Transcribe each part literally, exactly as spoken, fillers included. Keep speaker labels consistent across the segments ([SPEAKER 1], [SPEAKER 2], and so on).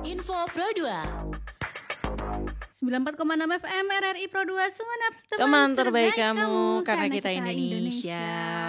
[SPEAKER 1] Info Pro dua.
[SPEAKER 2] sembilan puluh empat koma enam F M R R I Pro dua Sumenep.
[SPEAKER 3] Teman terbaik kamu, karena kita Indonesia.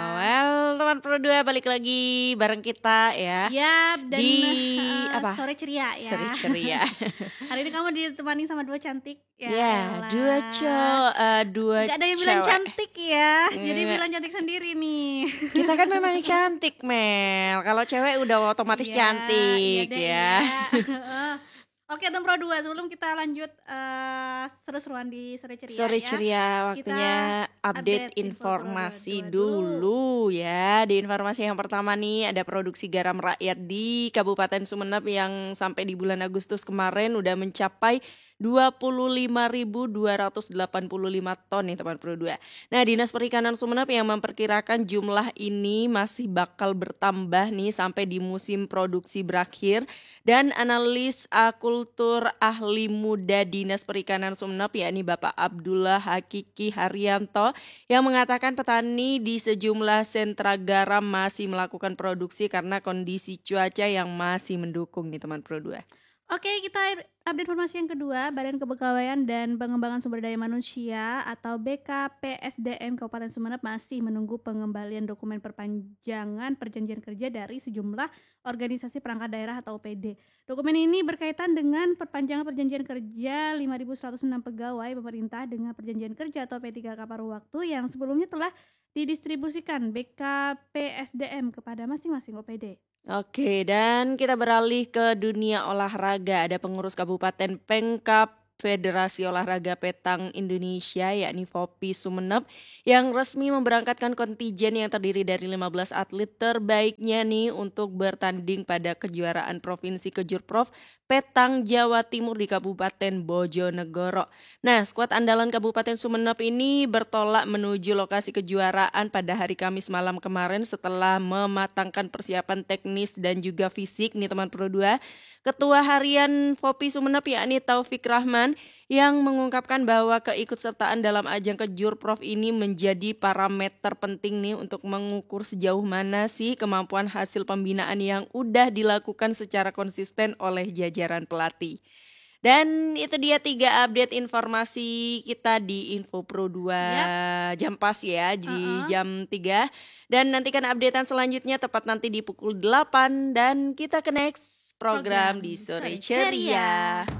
[SPEAKER 3] Well, teman Pro dua balik lagi bareng kita ya.
[SPEAKER 2] Yap, dan
[SPEAKER 3] Di
[SPEAKER 2] uh,
[SPEAKER 3] apa?
[SPEAKER 2] sore ceria ya.
[SPEAKER 3] Sore ceria.
[SPEAKER 2] Hari ini kamu ditemani sama dua cantik ya.
[SPEAKER 3] Ya,
[SPEAKER 2] elah.
[SPEAKER 3] dua cowok, uh, dua
[SPEAKER 2] Gak ada yang bilang
[SPEAKER 3] cewek.
[SPEAKER 2] cantik ya. Jadi
[SPEAKER 3] Nggak.
[SPEAKER 2] bilang cantik sendiri nih.
[SPEAKER 3] Kita kan memang cantik, Mel. Kalau cewek udah otomatis
[SPEAKER 2] Iya,
[SPEAKER 3] cantik
[SPEAKER 2] iya deh,
[SPEAKER 3] ya.
[SPEAKER 2] iya. Oke, Tem Pro dua, sebelum kita lanjut uh, seru-seruan di sore ceria
[SPEAKER 3] Sore
[SPEAKER 2] ya.
[SPEAKER 3] ceria, waktunya
[SPEAKER 2] Kita
[SPEAKER 3] update,
[SPEAKER 2] update
[SPEAKER 3] informasi
[SPEAKER 2] info
[SPEAKER 3] dulu ya. Di informasi yang pertama nih, ada produksi garam rakyat di Kabupaten Sumenep yang sampai di bulan Agustus kemarin udah mencapai dua puluh lima ribu dua ratus delapan puluh lima ton nih teman Pro dua. Nah, Dinas Perikanan Sumenep yang memperkirakan jumlah ini masih bakal bertambah nih sampai di musim produksi berakhir. Dan analis akultur ahli muda Dinas Perikanan Sumenep yakni Bapak Abdullah Hakiki Haryanto yang mengatakan petani di sejumlah sentra garam masih melakukan produksi karena kondisi cuaca yang masih mendukung nih teman Pro dua.
[SPEAKER 2] Oke, kita update informasi yang kedua. Badan Kepegawaian dan Pengembangan Sumber Daya Manusia atau B K P S D M Kabupaten Sumenep masih menunggu pengembalian dokumen perpanjangan perjanjian kerja dari sejumlah organisasi perangkat daerah atau O P D. Dokumen ini berkaitan dengan perpanjangan perjanjian kerja lima ribu seratus enam pegawai pemerintah dengan perjanjian kerja atau P tiga K paruh waktu yang sebelumnya telah didistribusikan B K P S D M kepada masing-masing O P D.
[SPEAKER 3] Oke, dan kita beralih ke dunia olahraga. Ada pengurus Kabupaten Pengkap Federasi Olahraga Petang Indonesia yakni Fopi Sumenep yang resmi memberangkatkan kontijen yang terdiri dari lima belas atlet terbaiknya nih untuk bertanding pada kejuaraan Provinsi Kejurprov Petang Jawa Timur di Kabupaten Bojonegoro. Nah, skuad andalan Kabupaten Sumenep ini bertolak menuju lokasi kejuaraan pada hari Kamis malam kemarin setelah mematangkan persiapan teknis dan juga fisik nih teman Pro dua. Ketua Harian Fopi Sumenep yakni Taufik Rahman yang mengungkapkan bahwa keikutsertaan dalam ajang Kejurprov ini menjadi parameter penting nih untuk mengukur sejauh mana sih kemampuan hasil pembinaan yang udah dilakukan secara konsisten oleh jajaran pelatih. Dan itu dia tiga update informasi kita di Info Pro dua yep. Jam pas ya di uh-uh. jam tiga. Dan nantikan updatean selanjutnya tepat nanti di pukul delapan. Dan kita ke next program, program di Sore Ceria.